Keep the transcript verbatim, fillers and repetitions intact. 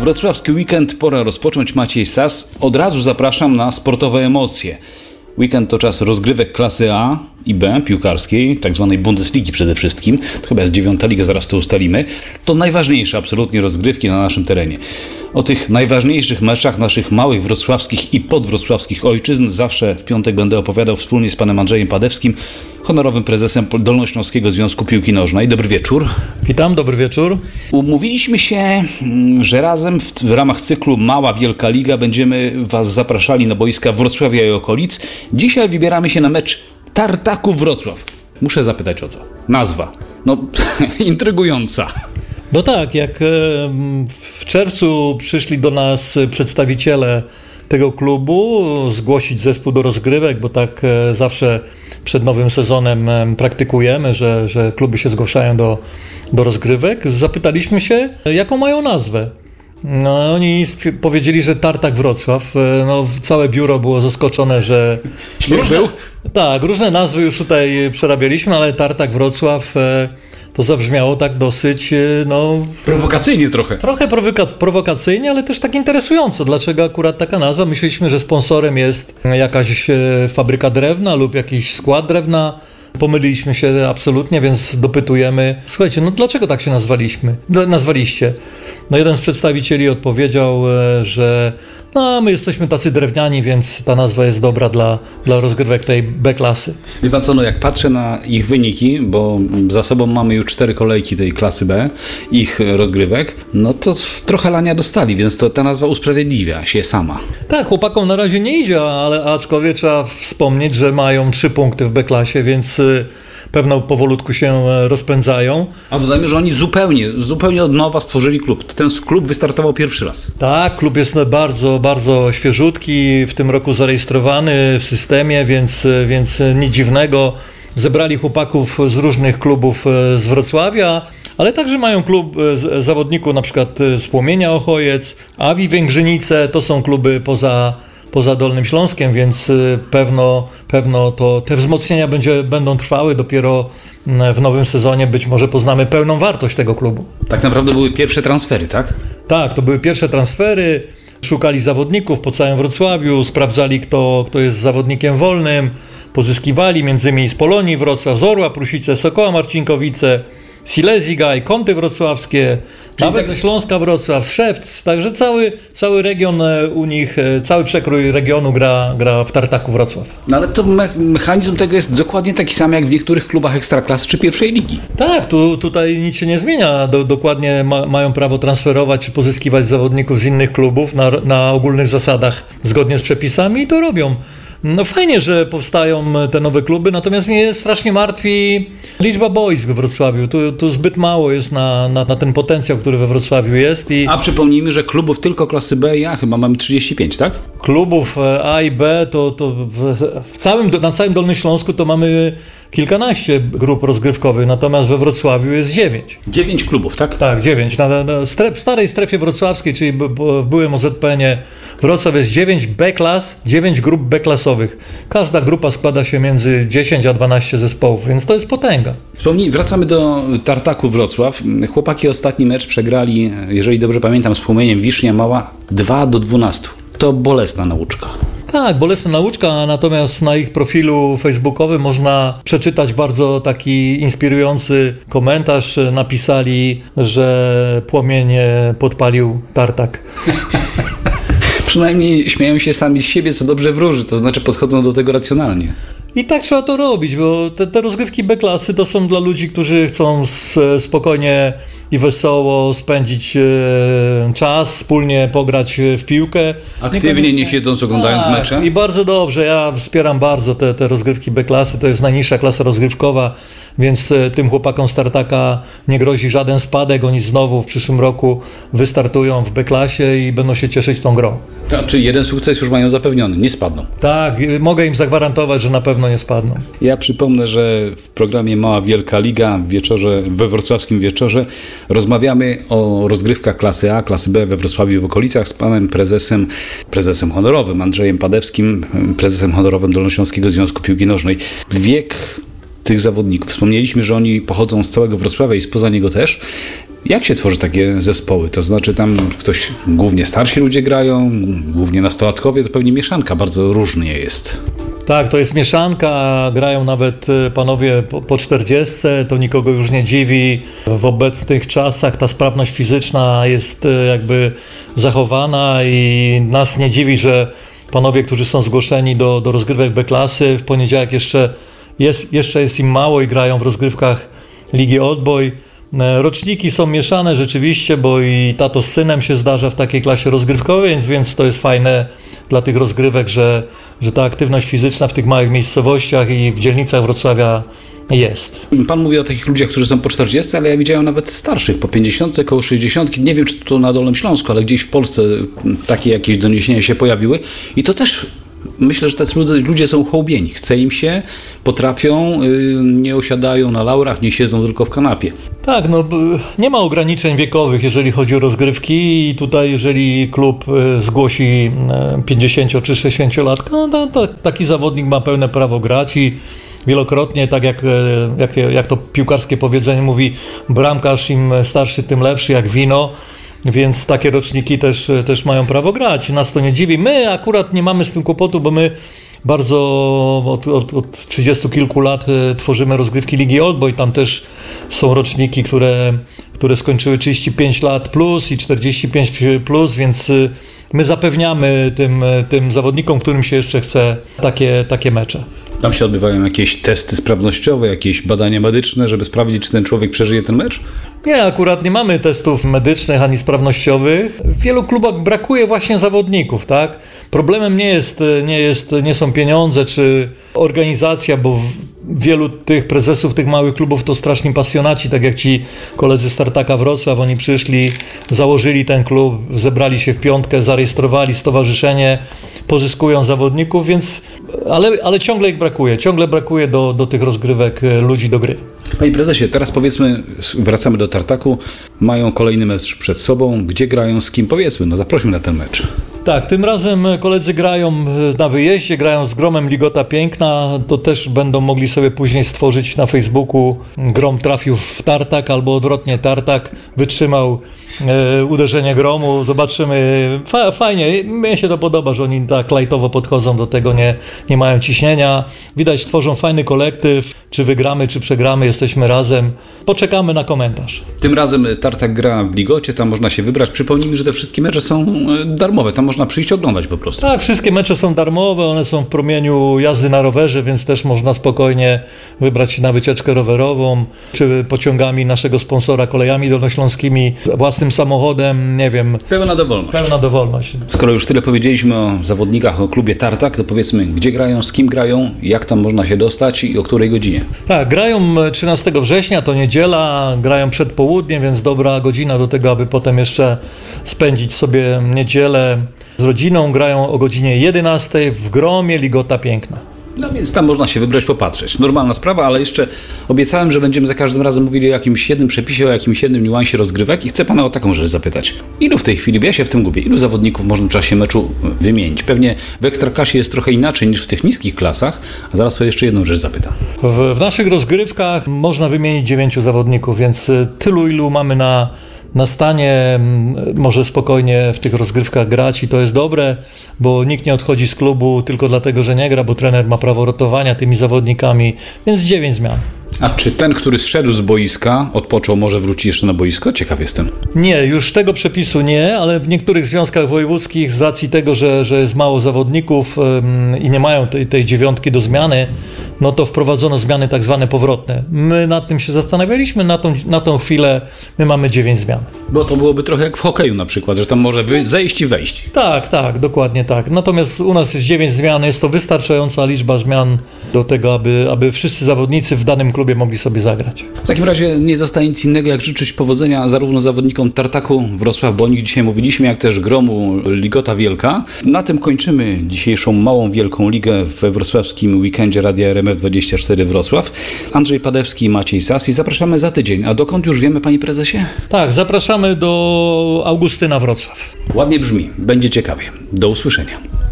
Wrocławski weekend pora rozpocząć. Maciej Sas. Od razu zapraszam na sportowe emocje. Weekend to czas rozgrywek klasy A i B, piłkarskiej, tak zwanej Bundesligi przede wszystkim. To chyba jest dziewiąta liga, zaraz to ustalimy. To najważniejsze absolutnie rozgrywki na naszym terenie. O tych najważniejszych meczach naszych małych wrocławskich i podwrocławskich ojczyzn zawsze w piątek będę opowiadał wspólnie z panem Andrzejem Padewskim, honorowym prezesem Dolnośląskiego Związku Piłki Nożnej. Dobry wieczór. Witam, dobry wieczór. Umówiliśmy się, że razem w, w ramach cyklu Mała Wielka Liga będziemy was zapraszali na boiska Wrocławia i okolic. Dzisiaj wybieramy się na mecz Tartaków Wrocław. Muszę zapytać o to. Nazwa. No, intrygująca. No tak, jak w czerwcu przyszli do nas przedstawiciele tego klubu zgłosić zespół do rozgrywek, bo tak zawsze przed nowym sezonem praktykujemy, że, że kluby się zgłaszają do, do rozgrywek. Zapytaliśmy się, jaką mają nazwę. No, oni powiedzieli, że Tartak Wrocław. No, całe biuro było zaskoczone, że... Różne, tak, różne nazwy już tutaj przerabialiśmy, ale Tartak Wrocław to zabrzmiało tak dosyć... No, prowokacyjnie trochę. Trochę prowoka- prowokacyjnie, ale też tak interesująco. Dlaczego akurat taka nazwa? Myśleliśmy, że sponsorem jest jakaś fabryka drewna lub jakiś skład drewna. Pomyliliśmy się absolutnie, więc dopytujemy. Słuchajcie, no dlaczego tak się nazwaliśmy? Nazwaliście? No jeden z przedstawicieli odpowiedział, że no my jesteśmy tacy drewniani, więc ta nazwa jest dobra dla, dla rozgrywek tej B-klasy. Wie pan co, no jak patrzę na ich wyniki, bo za sobą mamy już cztery kolejki tej klasy B, ich rozgrywek, no to trochę lania dostali, więc to ta nazwa usprawiedliwia się sama. Tak, chłopakom na razie nie idzie, ale aczkolwiek trzeba wspomnieć, że mają trzy punkty w B-klasie, więc pewno powolutku się rozpędzają. A dodajmy, że oni zupełnie, zupełnie od nowa stworzyli klub. Ten klub wystartował pierwszy raz. Tak, klub jest bardzo, bardzo świeżutki, w tym roku zarejestrowany w systemie, więc, więc nic dziwnego. Zebrali chłopaków z różnych klubów z Wrocławia, ale także mają klub zawodników na przykład z Płomienia Ochojec, Awi Węgrzynice, to są kluby poza poza Dolnym Śląskiem, więc pewno, pewno to te wzmocnienia będzie, będą trwały. Dopiero w nowym sezonie być może poznamy pełną wartość tego klubu. Tak naprawdę były pierwsze transfery, tak? Tak, to były pierwsze transfery. Szukali zawodników po całym Wrocławiu, sprawdzali kto, kto jest zawodnikiem wolnym. Pozyskiwali między innymi z Polonii Wrocław, z Orła Prusice, Sokoła Marcinkowice, Silesii Gaj, Kąty Wrocławskie, czyli nawet tak... ze Śląska Wrocław, z Szewc, także cały, cały region u nich, cały przekrój regionu gra, gra w Tartaku Wrocław. No ale to me- mechanizm tego jest dokładnie taki sam jak w niektórych klubach ekstraklasy czy pierwszej ligi. Tak, tu, tutaj nic się nie zmienia, Do, dokładnie ma, mają prawo transferować czy pozyskiwać zawodników z innych klubów na, na ogólnych zasadach zgodnie z przepisami i to robią. No fajnie, że powstają te nowe kluby, natomiast mnie strasznie martwi liczba boisk we Wrocławiu. Tu, tu zbyt mało jest na, na, na ten potencjał, który we Wrocławiu jest. I a przypomnijmy, że klubów tylko klasy B i A chyba mamy trzydzieści pięć, tak? Klubów A i B to, to w, w całym, na całym Dolnym Śląsku to mamy kilkanaście grup rozgrywkowych, natomiast we Wrocławiu jest dziewięć. Dziewięć klubów, tak? Tak, dziewięć. Na, na stref, w starej strefie wrocławskiej, czyli b, b, w byłym O Z P N-ie Wrocław jest dziewięć B-klas, dziewięć grup B-klasowych. Każda grupa składa się między dziesięć a dwanaście zespołów, więc to jest potęga. Wspomnij, wracamy do Tartaku Wrocław. Chłopaki ostatni mecz przegrali, jeżeli dobrze pamiętam, z Płomieniem Wisznia Mała dwa do dwunastu. To bolesna nauczka. Tak, bolesna nauczka, natomiast na ich profilu facebookowym można przeczytać bardzo taki inspirujący komentarz. Napisali, że Płomień podpalił Tartak. Przynajmniej śmieją się sami z siebie, co dobrze wróży, to znaczy podchodzą do tego racjonalnie. I tak trzeba to robić, bo te, te rozgrywki B-klasy to są dla ludzi, którzy chcą s, spokojnie i wesoło spędzić e, czas, wspólnie pograć w piłkę. Aktywnie, nie siedząc, oglądając tak, mecze. I bardzo dobrze, ja wspieram bardzo te, te rozgrywki B-klasy, to jest najniższa klasa rozgrywkowa, więc e, tym chłopakom z Tartaka nie grozi żaden spadek, oni znowu w przyszłym roku wystartują w B-klasie i będą się cieszyć tą grą. A, czyli jeden sukces już mają zapewniony, nie spadną. Tak, mogę im zagwarantować, że na pewno nie spadną. Ja przypomnę, że w programie Mała Wielka Liga w wieczorze, we wrocławskim wieczorze rozmawiamy o rozgrywkach klasy A, klasy B we Wrocławiu i w okolicach z panem prezesem, prezesem honorowym Andrzejem Padewskim, prezesem honorowym Dolnośląskiego Związku Piłki Nożnej. Wiek tych zawodników. Wspomnieliśmy, że oni pochodzą z całego Wrocławia i spoza niego też. Jak się tworzy takie zespoły? To znaczy tam ktoś, głównie starsi ludzie grają, głównie nastolatkowie, to pewnie mieszanka bardzo różnie jest. Tak, to jest mieszanka, grają nawet panowie po, po czterdziestce, to nikogo już nie dziwi. W obecnych czasach ta sprawność fizyczna jest jakby zachowana i nas nie dziwi, że panowie, którzy są zgłoszeni do, do rozgrywek B-klasy, w poniedziałek jeszcze jest, jeszcze jest im mało i grają w rozgrywkach Ligi Old Boy. Roczniki są mieszane rzeczywiście, bo i tato z synem się zdarza w takiej klasie rozgrywkowej, więc, więc to jest fajne dla tych rozgrywek, że, że ta aktywność fizyczna w tych małych miejscowościach i w dzielnicach Wrocławia jest. Pan mówi o takich ludziach, którzy są po czterdziestce, ale ja widziałem nawet starszych, po pięćdziesiątce, koło sześćdziesiątki. Nie wiem, czy to na Dolnym Śląsku, ale gdzieś w Polsce takie jakieś doniesienia się pojawiły. I to też myślę, że tacy ludzie, ludzie są hołbieni. Chce im się, potrafią, yy, nie osiadają na laurach, nie siedzą tylko w kanapie. Tak, no nie ma ograniczeń wiekowych, jeżeli chodzi o rozgrywki i tutaj jeżeli klub zgłosi pięćdziesięcio czy sześćdziesięciolatka, no to, to taki zawodnik ma pełne prawo grać i wielokrotnie, tak jak, jak, jak to piłkarskie powiedzenie mówi, bramkarz im starszy, tym lepszy jak wino, więc takie roczniki też, też mają prawo grać. Nas to nie dziwi. My akurat nie mamy z tym kłopotu, bo my bardzo od, od, od trzydziestu kilku lat tworzymy rozgrywki Ligi Old Boy. Tam też są roczniki, które, które skończyły trzydzieści pięć lat plus i czterdzieści pięć plus, więc my zapewniamy tym, tym zawodnikom, którym się jeszcze chce, takie, takie mecze. Tam się odbywają jakieś testy sprawnościowe, jakieś badania medyczne, żeby sprawdzić, czy ten człowiek przeżyje ten mecz? Nie, akurat nie mamy testów medycznych ani sprawnościowych. W wielu klubach brakuje właśnie zawodników, tak? Problemem nie jest, nie jest, nie są pieniądze czy organizacja, bo wielu tych prezesów tych małych klubów to straszni pasjonaci, tak jak ci koledzy z Tartaka Wrocław, oni przyszli, założyli ten klub, zebrali się w piątkę, zarejestrowali stowarzyszenie, pozyskują zawodników, więc ale, ale ciągle ich brakuje, ciągle brakuje do, do tych rozgrywek ludzi do gry. Panie prezesie, teraz powiedzmy, wracamy do Tartaku, mają kolejny mecz przed sobą, gdzie grają, z kim? Powiedzmy, no zaprośmy na ten mecz. Tak, tym razem koledzy grają na wyjeździe, grają z Gromem Ligota Piękna, to też będą mogli sobie później stworzyć na Facebooku. Grom trafił w Tartak albo odwrotnie, Tartak wytrzymał e, uderzenie Gromu, zobaczymy, Fa, fajnie, mnie się to podoba, że oni tak lajtowo podchodzą do tego, nie, nie mają ciśnienia, widać tworzą fajny kolektyw, czy wygramy, czy przegramy, jesteśmy razem, poczekamy na komentarz. Tym razem Tartak gra w Ligocie, tam można się wybrać, przypomnijmy, że te wszystkie mecze są darmowe, tam można przyjść oglądać po prostu. Tak, wszystkie mecze są darmowe, one są w promieniu jazdy na rowerze, więc też można spokojnie wybrać się na wycieczkę rowerową, czy pociągami naszego sponsora, kolejami dolnośląskimi, własnym samochodem, nie wiem. Pełna dowolność. Pełna dowolność. Skoro już tyle powiedzieliśmy o zawodnikach, o klubie Tartak, to powiedzmy, gdzie grają, z kim grają, jak tam można się dostać i o której godzinie? Tak, grają trzynastego września, to niedziela, grają przed południem, więc dobra godzina do tego, aby potem jeszcze spędzić sobie niedzielę z rodziną. Grają o godzinie jedenastej w Gromie Ligota Piękna. No więc tam można się wybrać, popatrzeć. Normalna sprawa, ale jeszcze obiecałem, że będziemy za każdym razem mówili o jakimś jednym przepisie, o jakimś jednym niuansie rozgrywek i chcę pana o taką rzecz zapytać. Ilu w tej chwili, bo ja się w tym gubię, ilu zawodników można w czasie meczu wymienić? Pewnie w Ekstraklasie jest trochę inaczej niż w tych niskich klasach, a zaraz sobie jeszcze jedną rzecz zapytam. W, w naszych rozgrywkach można wymienić dziewięciu zawodników, więc tylu, ilu mamy na na stanie, może spokojnie w tych rozgrywkach grać i to jest dobre, bo nikt nie odchodzi z klubu tylko dlatego, że nie gra, bo trener ma prawo rotowania tymi zawodnikami, więc dziewięć zmian. A czy ten, który zszedł z boiska, odpoczął, może wróci jeszcze na boisko? Ciekaw jestem. Nie, już tego przepisu nie, ale w niektórych związkach wojewódzkich z racji tego, że, że jest mało zawodników ym, i nie mają tej, tej dziewiątki do zmiany, no to wprowadzono zmiany tak zwane powrotne. My nad tym się zastanawialiśmy, na tą, na tą chwilę my mamy dziewięć zmian. Bo to byłoby trochę jak w hokeju na przykład, że tam może wy- zejść i wejść. Tak, tak, dokładnie tak. Natomiast u nas jest dziewięć zmian, jest to wystarczająca liczba zmian do tego, aby, aby wszyscy zawodnicy w danym klubie mogli sobie zagrać. W takim razie nie zostaje nic innego, jak życzyć powodzenia zarówno zawodnikom Tartaku Wrocław, bo o nich dzisiaj mówiliśmy, jak też Gromu Ligota Wielka. Na tym kończymy dzisiejszą małą, wielką ligę we wrocławskim weekendzie Radia R M F dwadzieścia cztery Wrocław. Andrzej Padewski i Maciej Sas i zapraszamy za tydzień. A dokąd już wiemy, panie prezesie? Tak, zapraszamy do Augustyna Wrocław. Ładnie brzmi, będzie ciekawie. Do usłyszenia.